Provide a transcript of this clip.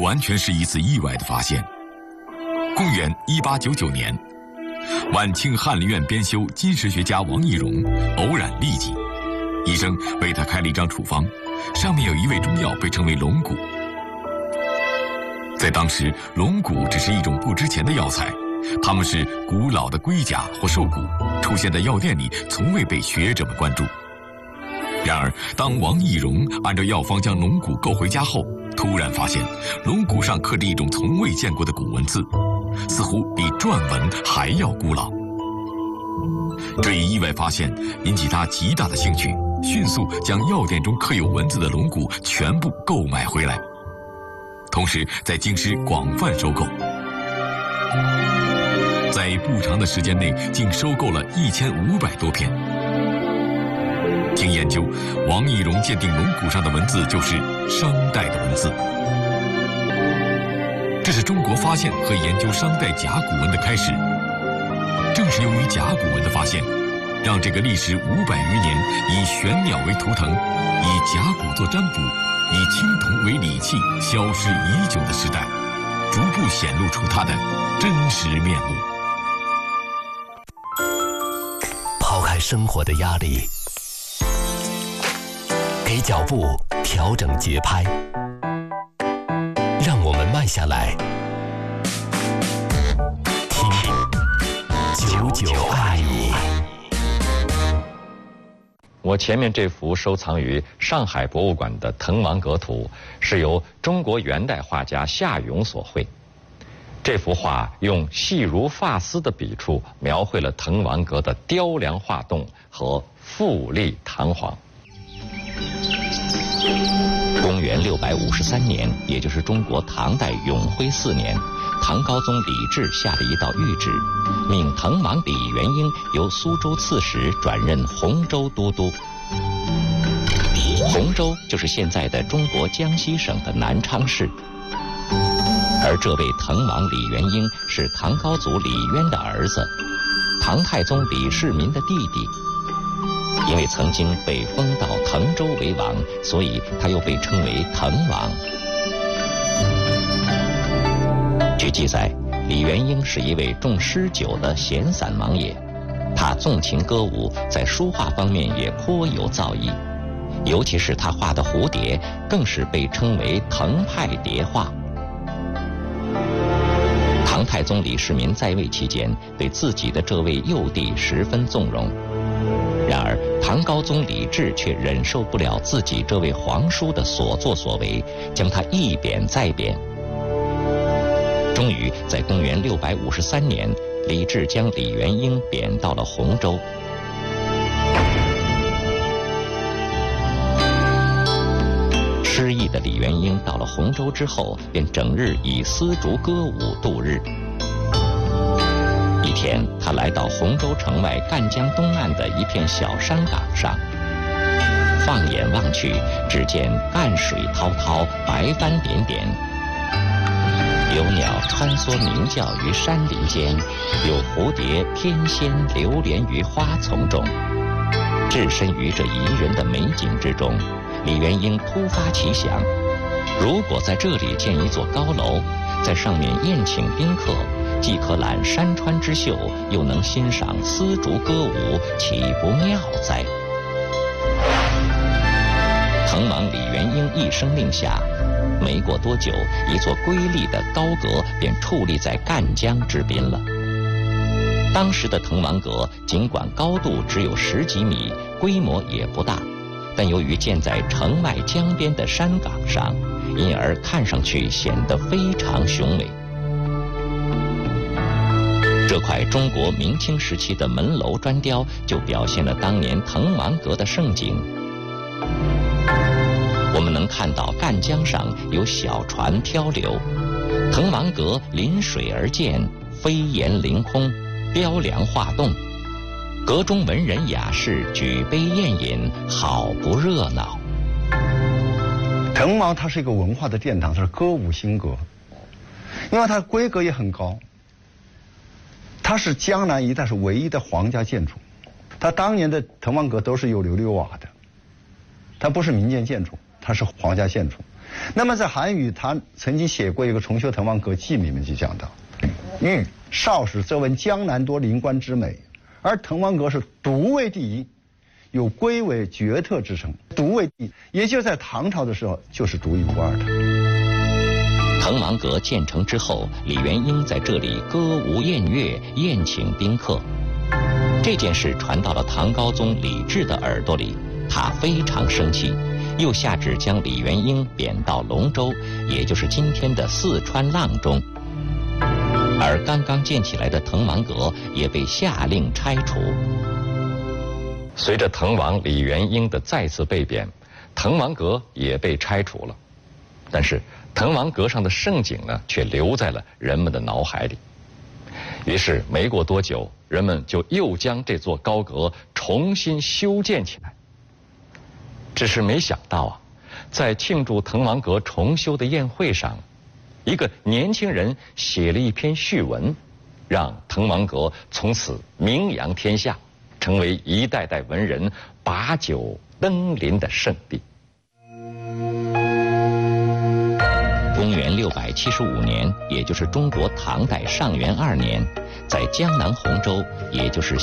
完全是一次意外的发现。公元1899年，晚清翰林院编修金石学家王懿荣偶然痢疾，医生为他开了一张处方，上面有一味中药被称为龙骨。在当时，龙骨只是一种不值钱的药材，它们是古老的龟甲或兽骨，出现在药店里从未被学者们关注。然而，当王懿荣按照药方将龙骨购回家后，突然发现龙骨上刻着一种从未见过的古文字，似乎比篆文还要古老。这一意外发现引起他极大的兴趣，迅速将药店中刻有文字的龙骨全部购买回来，同时在京师广泛收购。在不长的时间内，竟收购了1500多篇。经研究，王懿荣鉴定龙骨上的文字就是商代的文字。这是中国发现和研究商代甲骨文的开始。正是由于甲骨文的发现，让这个历时500余年以玄鸟为图腾、以甲骨做占卜、以青铜为礼器消失已久的时代，逐步显露出它的真实面目。 抛开生活的压力，给脚步调整节拍，让我们慢下来，听久久爱你。 我前面这幅收藏于上海博物馆的滕王阁图，是由中国元代画家夏永所绘。这幅画用细如发丝的笔触描绘了滕王阁的雕梁画栋和富丽堂皇。公元653年，也就是中国唐代永徽4年，唐高宗李治下了一道谕旨，命滕王李元婴由苏州刺史转任洪州都督。洪州就是现在的中国江西省的南昌市。而这位滕王李元婴是唐高祖李渊的儿子，唐太宗李世民的弟弟。因为曾经被封到滕州为王，所以他又被称为滕王。据记载，李元婴是一位重诗酒的闲散王爷，他纵情歌舞，在书画方面也颇有造诣，尤其是他画的蝴蝶，更是被称为滕派蝶画。唐太宗李世民在位期间，对自己的这位幼弟十分纵容。然而，唐高宗李治却忍受不了自己这位皇叔的所作所为，将他一贬再贬。终于，在公元653年，李治将李元婴贬到了洪州。失意的李元婴到了洪州之后，便整日以丝竹歌舞度日。一天，他来到洪州城外赣江东岸的一片小山岗上，放眼望去，只见赣水滔滔，白帆点点，有鸟穿梭鸣叫于山林间，有蝴蝶翩跹流连于花丛中。置身于这宜人的美景之中，李元婴突发奇想，如果在这里建一座高楼，在上面宴请宾客，既可览山川之秀，又能欣赏丝竹歌舞，岂不妙哉？滕王李元婴一声令下，没过多久，一座瑰丽的高阁便矗立在赣江之滨了。当时的滕王阁尽管高度只有10几米，规模也不大，但由于建在城外江边的山岗上，因而看上去显得非常雄伟。这块中国明清时期的门楼砖雕就表现了当年滕王阁的盛景。我们能看到赣江上有小船漂流，滕王阁临水而建，飞檐凌空，雕梁画栋，阁中文人雅士举杯宴饮，好不热闹。 滕王它是一个文化的殿堂，它是歌舞兴阁，因为它的规格也很高。它是江南一带是唯一的皇家建筑，它当年的滕王阁都是有琉璃瓦的，它不是民间建筑，它是皇家建筑。 那么在韩愈他曾经写过一个《重修滕王阁记》，里面就讲到，少时则闻江南多陵观之美，而滕王阁是独为第一，有归为绝特之称。独为第一，也就在唐朝的时候就是独一无二的。 滕王阁建成之后，李元英在这里歌舞宴乐，宴请宾客。这件事传到了唐高宗李治的耳朵里，他非常生气，又下旨将李元英贬到龙州，也就是今天的四川阆中。而刚刚建起来的滕王阁也被下令拆除。随着滕王李元英的再次被贬，滕王阁也被拆除了。但是滕王阁上的盛景呢，却留在了人们的脑海里。于是没过多久，人们就又将这座高阁重新修建起来。只是没想到啊，在庆祝滕王阁重修的宴会上，一个年轻人写了一篇序文，让滕王阁从此名扬天下，成为一代代文人把酒登临的圣地。公元675年，也就是中国唐代上元2年，在江南洪州，也就是